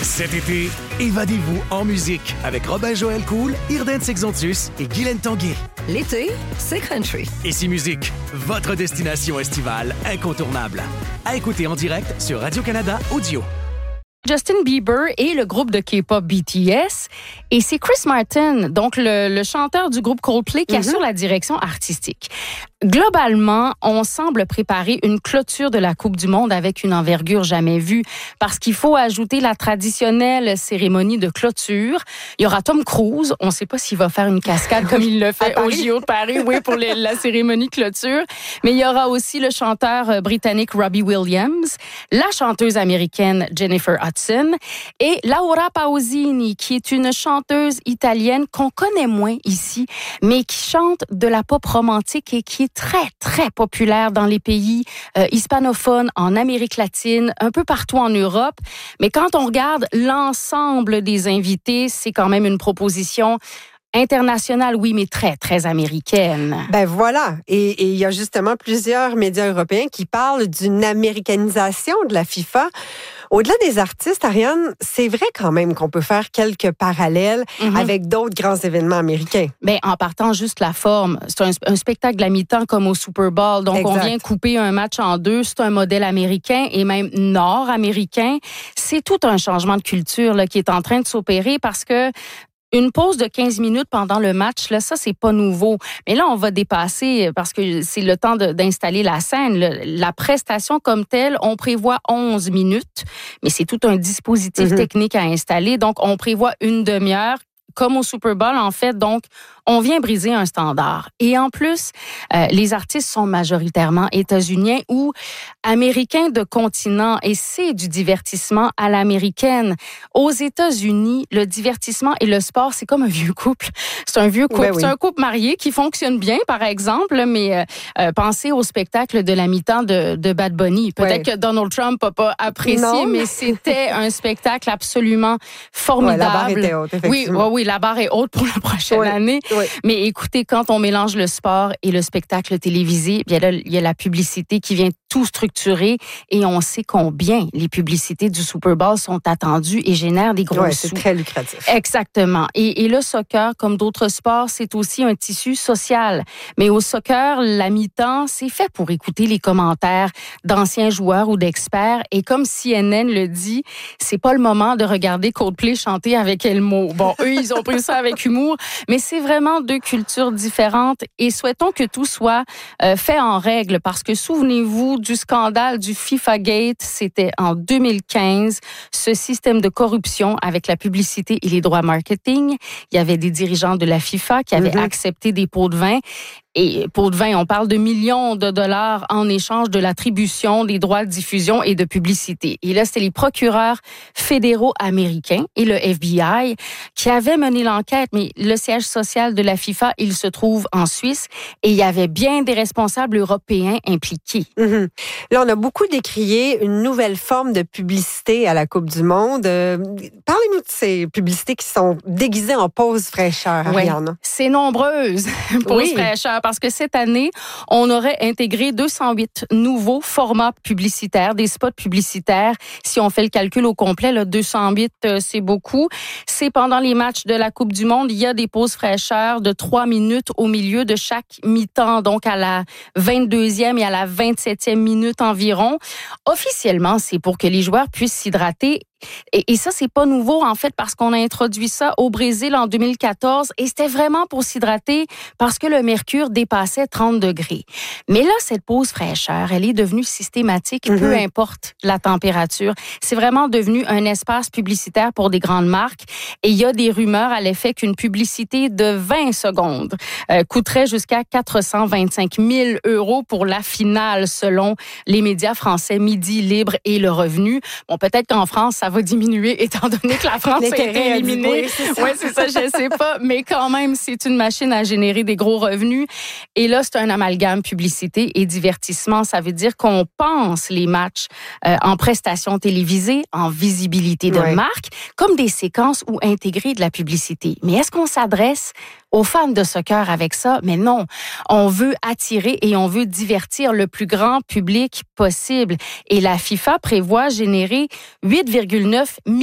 Cet été, évadez-vous en musique avec Robin-Joël Cool, Irden Sexontus et Guylaine Tanguay. L'été, c'est country. Ici Musique, votre destination estivale incontournable. À écouter en direct sur Radio-Canada Audio. Justin Bieber et le groupe de K-pop BTS. Et c'est Chris Martin, donc le chanteur du groupe Coldplay, qui assure la direction artistique. Globalement, on semble préparer une clôture de la Coupe du Monde avec une envergure jamais vue, parce qu'il faut ajouter la traditionnelle cérémonie de clôture. Il y aura Tom Cruise. On ne sait pas s'il va faire une cascade comme il le fait au JO de Paris, oui, pour la cérémonie clôture. Mais il y aura aussi le chanteur britannique Robbie Williams, la chanteuse américaine Jennifer Hudson et Laura Pausini, qui est une chanteuse italienne qu'on connaît moins ici, mais qui chante de la pop romantique et qui est très, très populaire dans les pays hispanophones, en Amérique latine, un peu partout en Europe. Mais quand on regarde l'ensemble des invités, c'est quand même une proposition internationale, oui, mais très, très américaine. Ben voilà. Et il y a justement plusieurs médias européens qui parlent d'une américanisation de la FIFA. Au-delà des artistes, Ariane, c'est vrai quand même qu'on peut faire quelques parallèles avec d'autres grands événements américains. Ben, en partant juste la forme, c'est un spectacle de la mi-temps comme au Super Bowl. Donc, on vient couper un match en deux. C'est un modèle américain et même nord-américain. C'est tout un changement de culture là, qui est en train de s'opérer parce que une pause de 15 minutes pendant le match, là, ça, c'est pas nouveau. Mais là, on va dépasser parce que c'est le temps d'installer la scène. La prestation comme telle, on prévoit 11 minutes, mais c'est tout un dispositif technique à installer. Donc, on prévoit une demi-heure, comme au Super Bowl, en fait. Donc, on vient briser un standard. Et en plus, les artistes sont majoritairement états-uniens ou américains de continent, et c'est du divertissement à l'américaine. Aux États-Unis, le divertissement et le sport, c'est comme un vieux couple. C'est un vieux couple. Ben oui. C'est un couple marié qui fonctionne bien, par exemple, mais pensez au spectacle de la mi-temps de Bad Bunny. Peut-être que Donald Trump n'a pas apprécié, mais c'était un spectacle absolument formidable. Ouais, la barre était haute, effectivement. Oui, la barre est haute pour la prochaine année. Oui. Mais écoutez, quand on mélange le sport et le spectacle télévisé, bien là, il y a la publicité qui vient tout structurer et on sait combien les publicités du Super Bowl sont attendues et génèrent des gros sous. C'est très lucratif. Exactement. Et le soccer, comme d'autres sports, c'est aussi un tissu social. Mais au soccer, la mi-temps, c'est fait pour écouter les commentaires d'anciens joueurs ou d'experts. Et comme CNN le dit, c'est pas le moment de regarder Coldplay chanter avec Elmo. Bon, eux, ils ont pris ça avec humour, mais c'est vraiment deux cultures différentes et souhaitons que tout soit fait en règle parce que souvenez-vous du scandale du FIFA Gate, c'était en 2015, ce système de corruption avec la publicité et les droits marketing. Il y avait des dirigeants de la FIFA qui avaient accepté des pots de vin. Et pots de vin, on parle de millions de dollars en échange de l'attribution des droits de diffusion et de publicité. Et là, c'était les procureurs fédéraux américains et le FBI qui avaient mené l'enquête. Mais le siège social de la FIFA, il se trouve en Suisse et il y avait bien des responsables européens impliqués. Là, on a beaucoup décrié une nouvelle forme de publicité à la Coupe du Monde. Parlez-nous de ces publicités qui sont déguisées en pause fraîcheur, Ariane. Oui, c'est nombreuse, pause fraîcheur. Parce que cette année, on aurait intégré 208 nouveaux formats publicitaires, des spots publicitaires. Si on fait le calcul au complet, là, 208, c'est beaucoup. C'est pendant les matchs de la Coupe du Monde, il y a des pauses fraîcheurs de 3 minutes au milieu de chaque mi-temps, donc à la 22e et à la 27e minute environ. Officiellement, c'est pour que les joueurs puissent s'hydrater. Et ça, c'est pas nouveau, en fait, parce qu'on a introduit ça au Brésil en 2014 et c'était vraiment pour s'hydrater parce que le mercure dépassait 30 degrés. Mais là, cette pause fraîcheur, elle est devenue systématique, peu importe la température. C'est vraiment devenu un espace publicitaire pour des grandes marques et il y a des rumeurs à l'effet qu'une publicité de 20 secondes coûterait jusqu'à 425 000 € pour la finale, selon les médias français Midi Libre et Le Revenu. Bon, peut-être qu'en France, ça va diminuer étant donné que la France a été éliminée. Oui, c'est ça, je ne sais pas. Mais quand même, c'est une machine à générer des gros revenus. Et là, c'est un amalgame publicité et divertissement. Ça veut dire qu'on pense les matchs en prestations télévisées, en visibilité de marque, comme des séquences ou intégrer de la publicité. Mais est-ce qu'on s'adresse aux fans de soccer avec ça? Mais non. On veut attirer et on veut divertir le plus grand public possible. Et la FIFA prévoit générer 8,9 millions